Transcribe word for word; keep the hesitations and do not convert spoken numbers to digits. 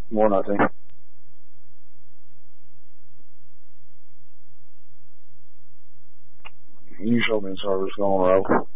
More nothing. You show me servers going rogue.